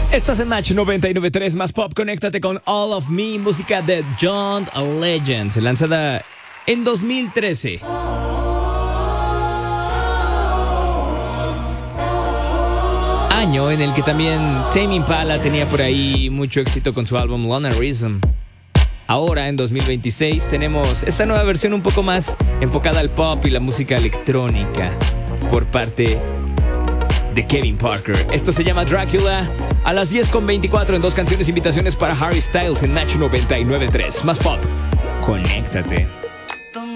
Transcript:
Estás en Match 99.3 más pop. Conéctate con All of Me, música de John Legend, lanzada en 2013. Año en el que también Tame Impala tenía por ahí mucho éxito con su álbum Lonerism. Ahora, en 2026, tenemos esta nueva versión un poco más enfocada al pop y la música electrónica por parte de Kevin Parker. Esto se llama Dracula. A las 10:24 en 2 canciones, invitaciones para Harry Styles en Match 99.3. Más pop. Conéctate.